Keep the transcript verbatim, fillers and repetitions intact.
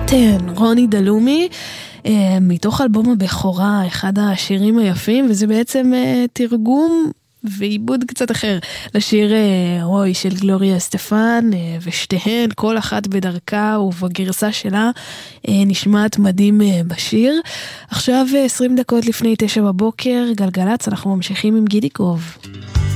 קפטן, רוני דלומי, מתוך אלבום הבכורה, אחד השירים היפים, וזה בעצם תרגום ועיבוד קצת אחר לשיר רוי של גלוריה סטפן, ושתיהן, כל אחת בדרכה ובגרסה שלה, נשמעת מדהים בשיר. עכשיו עשרים דקות לפני תשע בבוקר, גלגלץ, אנחנו ממשיכים עם גידיקוב.